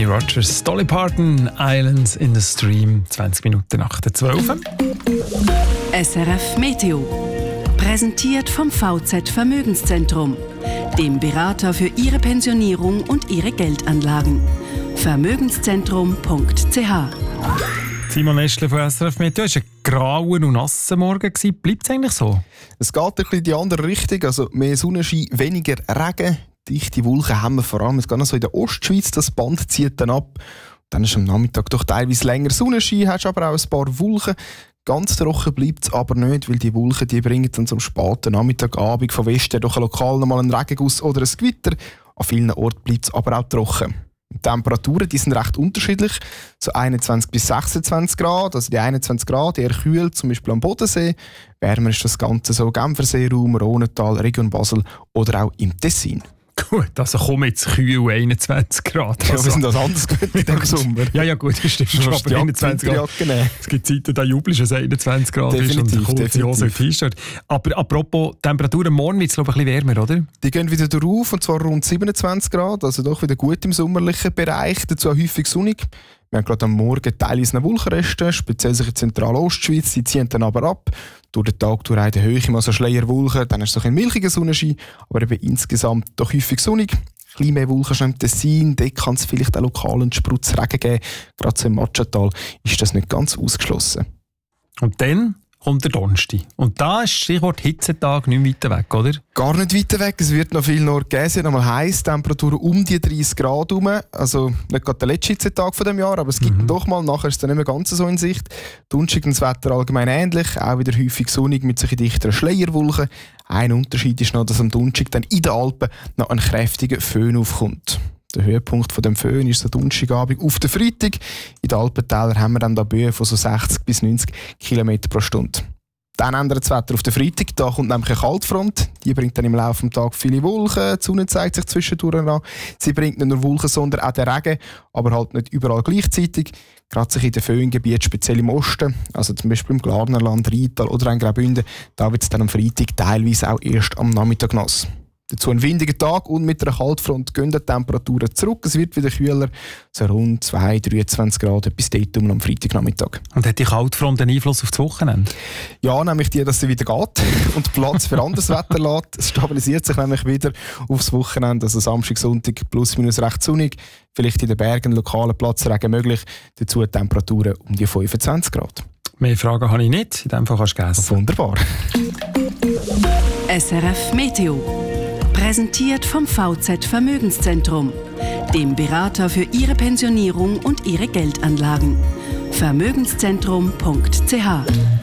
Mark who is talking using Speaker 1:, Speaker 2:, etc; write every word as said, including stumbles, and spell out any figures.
Speaker 1: Rogers, Dolly Parton, Islands in the Stream, zwanzig Minuten nach der zwölf.
Speaker 2: S R F Meteo. Präsentiert vom V Z Vermögenszentrum, dem Berater für Ihre Pensionierung und Ihre Geldanlagen. Vermögenszentrum punkt c h.
Speaker 1: Simon Eschle von S R F Meteo. Es war ein grauer und nasser Morgen. Bleibt es eigentlich so?
Speaker 3: Es geht ein bisschen in die andere Richtung. Also mehr Sonnenschein, weniger Regen. Dichte Wolken haben wir vor allem jetzt gerade so in der Ostschweiz. Das Band zieht dann ab. Dann ist am Nachmittag doch teilweise länger Sonnenschein, hast aber auch ein paar Wolken. Ganz trocken bleibt es aber nicht, weil die Wolken die bringen dann zum späten Nachmittagabend von Westen doch lokal nochmal einen Regenguss oder ein Gewitter. An vielen Orten bleibt es aber auch trocken. Die Temperaturen die sind recht unterschiedlich, so einundzwanzig bis sechsundzwanzig Grad, also die einundzwanzig Grad eher kühl, zum Beispiel am Bodensee. Wärmer ist das Ganze so Genferseeraum, Rhontal, Region Basel oder auch im Tessin.
Speaker 1: Gut, also komm jetzt kühl einundzwanzig Grad.
Speaker 3: Also,
Speaker 1: also,
Speaker 3: wir sind das anders gewöhnt in diesem Sommer.
Speaker 1: Ja, ja gut, das stimmt schon. Aber einundzwanzig Grad. Es gibt Zeiten, da jubelst du, dass einundzwanzig Grad
Speaker 3: definitiv,
Speaker 1: ist und kurze Hose und T-Shirt. Aber apropos Temperaturen, morgen wird es glaube ich ein bisschen wärmer, oder?
Speaker 3: Die gehen wieder drauf, und zwar rund siebenundzwanzig Grad, also doch wieder gut im sommerlichen Bereich, dazu auch häufig sonnig. Wir haben gerade am Morgen teilweise eine Wolkenreste, speziell sich in Zentral-Ostschweiz, die ziehen dann aber ab. Durch den Tag durch in der Höhe mal so Schleierwolken, dann ist es so ein milchiger Sonnenschein, aber eben insgesamt doch häufig sonnig. Ein bisschen mehr Wolken schon im Tessin, dort kann es vielleicht auch lokal einen Sprutz Regen geben. Gerade so im Matschental ist das nicht ganz ausgeschlossen.
Speaker 1: Und dann kommt der Donnerstag. Und da ist Stichwort Hitzetag nicht weiter weg, oder?
Speaker 3: Gar nicht weiter weg. Es wird noch viel noch geben. Es wird noch mal heiß, Temperaturen um die dreißig Grad herum. Also nicht gerade der letzte Hitzetag von dem Jahr, aber es gibt mhm. doch mal. Nachher ist es dann nicht mehr ganz so in Sicht. Donnerstag ist das Wetter allgemein ähnlich. Auch wieder häufig sonnig mit solchen dichteren Schleierwolken. Ein Unterschied ist noch, dass am Donnerstag dann in den Alpen noch ein kräftiger Föhn aufkommt. Der Höhepunkt von dem Föhn ist der Donnerstagabend auf den Freitag. In den Alpentälern haben wir dann da Böen von so sechzig bis neunzig Kilometer pro Stunde. Dann ändert das Wetter auf den Freitag. Da kommt nämlich eine Kaltfront. Die bringt dann im Laufe des Tages viele Wolken. Die Sonne zeigt sich zwischendurch an. Sie bringt nicht nur Wolken, sondern auch den Regen. Aber halt nicht überall gleichzeitig. Gerade sich in den Föhngebieten, speziell im Osten, also zum Beispiel im Glarnerland, Rheintal oder in Graubünden, da wird es dann am Freitag teilweise auch erst am Nachmittag nass. Dazu ein windiger Tag und mit einer Kaltfront gehen die Temperaturen zurück. Es wird wieder kühler, so rund zwei, dreiundzwanzig Grad, etwas dort um am Freitagnachmittag.
Speaker 1: Und hat die Kaltfront einen Einfluss auf das Wochenende?
Speaker 3: Ja, nämlich die, dass sie wieder geht und Platz für anderes Wetter lässt. Es stabilisiert sich nämlich wieder aufs Wochenende, also Samstag, Sonntag plus minus recht sonnig. Vielleicht in den Bergen lokalen Platzregen möglich. Dazu Temperaturen um die fünfundzwanzig Grad.
Speaker 1: Mehr Fragen habe ich nicht, in dem Fall kannst du essen.
Speaker 3: Wunderbar.
Speaker 2: S R F Meteo. Präsentiert vom V Z Vermögenszentrum, dem Berater für Ihre Pensionierung und Ihre Geldanlagen. Vermögenszentrum punkt c h.